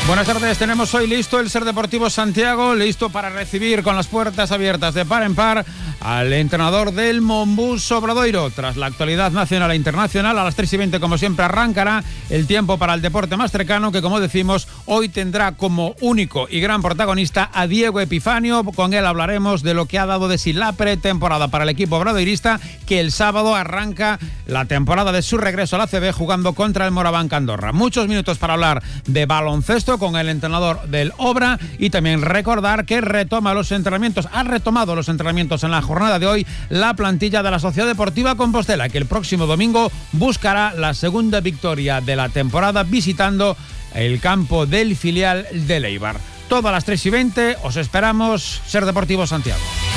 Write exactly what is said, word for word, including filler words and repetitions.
Buenas tardes, tenemos hoy listo el Ser Deportivo Santiago, listo para recibir con las puertas abiertas de par en par al entrenador del Monbus Obradoiro. Tras la actualidad nacional e internacional, a las tres y veinte, como siempre, arrancará el tiempo para el deporte más cercano, que, como decimos, hoy tendrá como único y gran protagonista a Diego Epifanio. Con él hablaremos de lo que ha dado de sí la pretemporada para el equipo obradoirista, que el sábado arranca la temporada de su regreso a la A C B jugando contra el Morabanc Andorra. Muchos minutos para hablar de baloncesto con el entrenador del Obra, y también recordar que retoma los entrenamientos, ha retomado los entrenamientos en la jornada de hoy la plantilla de la Sociedad Deportiva Compostela, que el próximo domingo buscará la segunda victoria de la temporada visitando el campo del filial del Eibar. Todo a las tres y veinte, os esperamos. Ser Deportivo Santiago.